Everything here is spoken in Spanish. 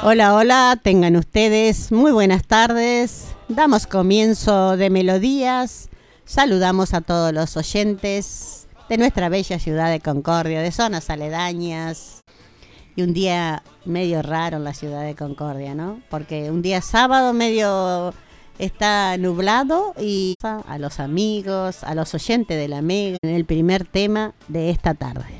Hola, hola, tengan ustedes muy buenas tardes. Damos comienzo de Melodías. Saludamos a todos los oyentes de nuestra bella ciudad de Concordia, de zonas aledañas. Y un día medio raro en la ciudad de Concordia, ¿no? Porque un día sábado medio está nublado y a los amigos, a los oyentes de la Mega, en el primer tema de esta tarde.